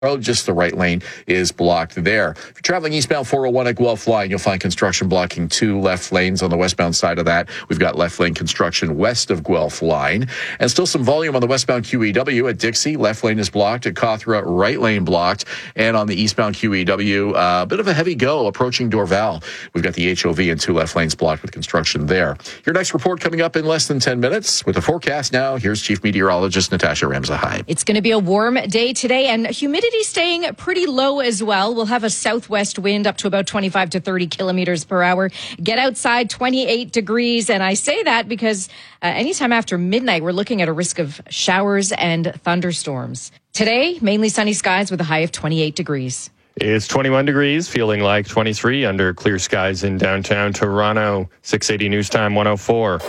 Just the right lane is blocked there. If you're traveling eastbound 401 at Guelph Line, you'll find construction blocking 2 left lanes on the westbound side of that. We've got left lane construction west of Guelph Line. And still some volume on the westbound QEW at Dixie. Left lane is blocked. At Cawthra, right lane blocked. And on the eastbound QEW, a bit of a heavy go approaching Dorval. We've got the HOV and 2 left lanes blocked with construction there. Your next report coming up in less than 10 minutes. With the forecast now, here's Chief Meteorologist Natasha Ramzahide. It's going to be a warm day today, and humidity staying pretty low as well. We'll have a southwest wind up to about 25 to 30 kilometers per hour. Get outside, 28 degrees. And I say that because anytime after midnight, we're looking at a risk of showers and thunderstorms. Today, mainly sunny skies with a high of 28 degrees. It's 21 degrees, feeling like 23 under clear skies in downtown Toronto. 680 News Time 104.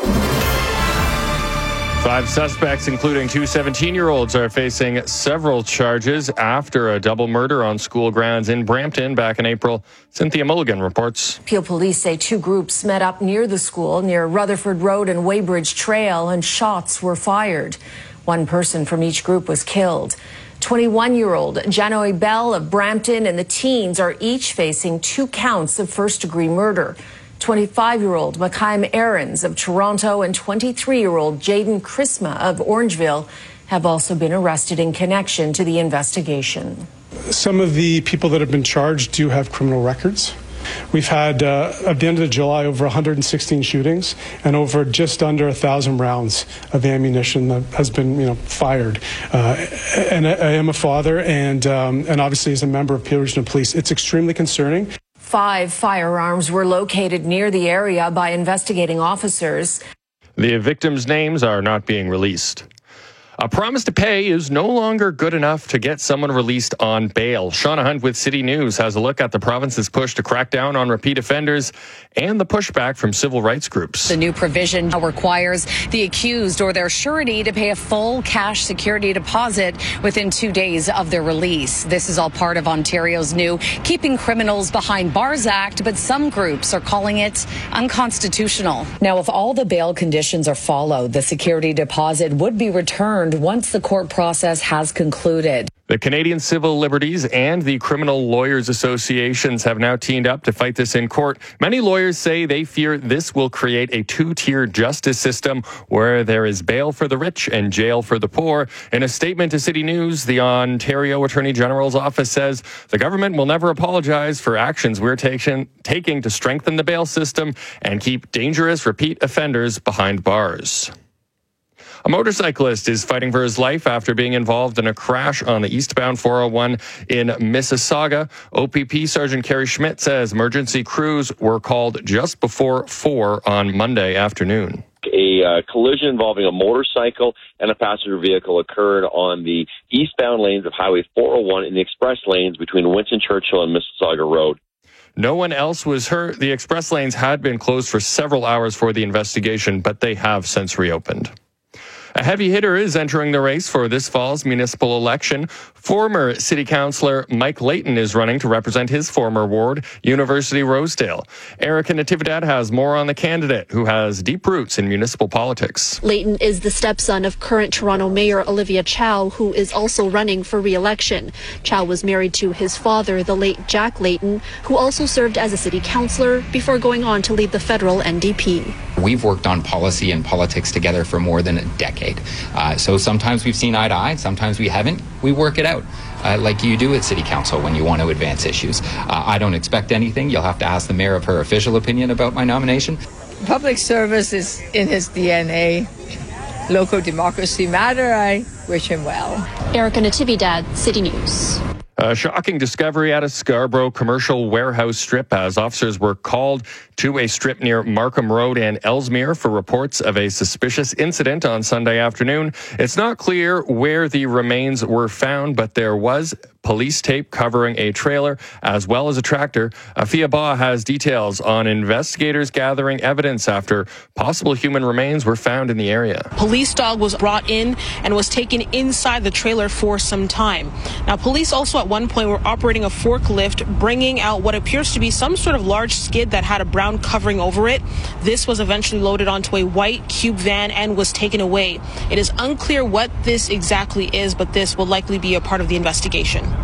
5 suspects, including 2 17-year-olds, are facing several charges after a double murder on school grounds in Brampton back in April. Cynthia Mulligan reports. Peel police say 2 groups met up near the school, near Rutherford Road and Weybridge Trail, and shots were fired. 1 person from each group was killed. 21-year-old Janoy Bell of Brampton and the teens are each facing 2 counts of first-degree murder. 25-year-old Makayam Aarons of Toronto and 23-year-old Jaden Chrisma of Orangeville have also been arrested in connection to the investigation. Some of the people that have been charged do have criminal records. We've had, at the end of July, over 116 shootings and over just under 1,000 rounds of ammunition that has been, fired. And I am a father and obviously as a member of Peel Regional Police, it's extremely concerning. 5 firearms were located near the area by investigating officers. The victims' names are not being released. A promise to pay is no longer good enough to get someone released on bail. Shauna Hunt with City News has a look at the province's push to crack down on repeat offenders and the pushback from civil rights groups. The new provision requires the accused or their surety to pay a full cash security deposit within 2 days of their release. This is all part of Ontario's new Keeping Criminals Behind Bars Act, but some groups are calling it unconstitutional. Now, if all the bail conditions are followed, the security deposit would be returned once the court process has concluded. The Canadian Civil Liberties and the Criminal Lawyers Associations have now teamed up to fight this in court. Many lawyers say they fear this will create a 2-tier justice system where there is bail for the rich and jail for the poor. In a statement to City News, the Ontario Attorney General's office says the government will never apologize for actions we're taking to strengthen the bail system and keep dangerous repeat offenders behind bars. A motorcyclist is fighting for his life after being involved in a crash on the eastbound 401 in Mississauga. OPP Sergeant Kerry Schmidt says emergency crews were called just before 4 on Monday afternoon. A collision involving a motorcycle and a passenger vehicle occurred on the eastbound lanes of Highway 401 in the express lanes between Winston Churchill and Mississauga Road. No one else was hurt. The express lanes had been closed for several hours for the investigation, but they have since reopened. A heavy hitter is entering the race for this fall's municipal election. Former City Councillor Mike Layton is running to represent his former ward, University Rosedale. Erica Natividad has more on the candidate, who has deep roots in municipal politics. Layton is the stepson of current Toronto Mayor Olivia Chow, who is also running for re-election. Chow was married to his father, the late Jack Layton, who also served as a city councillor before going on to lead the federal NDP. We've worked on policy and politics together for more than a decade. So sometimes we've seen eye to eye, sometimes we haven't. We work it out like you do at City Council when you want to advance issues. I don't expect anything. You'll have to ask the mayor of her official opinion about my nomination. Public service is in his DNA. Local democracy matter. I wish him well. Erica Natividad, City News. A shocking discovery at a Scarborough commercial warehouse strip as officers were called to a strip near Markham Road and Ellesmere for reports of a suspicious incident on Sunday afternoon. It's not clear where the remains were found, but there was police tape covering a trailer as well as a tractor. Afia Ba has details on investigators gathering evidence after possible human remains were found in the area. Police dog was brought in and was taken inside the trailer for some time. Now, police also at one point were operating a forklift, bringing out what appears to be some sort of large skid that had a brown covering over it. This was eventually loaded onto a white cube van and was taken away. It is unclear what this exactly is, but this will likely be a part of the investigation.